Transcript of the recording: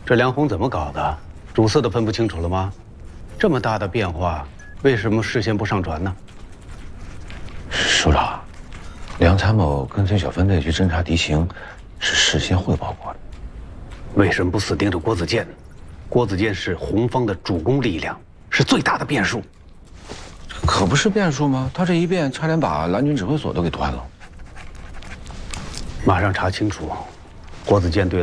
这梁红怎么搞的？主次都分不清楚了吗？这么大的变化，为什么事先不上传呢？ 首长，梁参谋跟随小分队去侦察敌情，是事先汇报过的。 为什么不死盯着郭子健？郭子健是红方的主攻力量，是最大的变数。 可不是变数吗？他这一变，差点把蓝军指挥所都给端了。 马上查清楚，郭子健对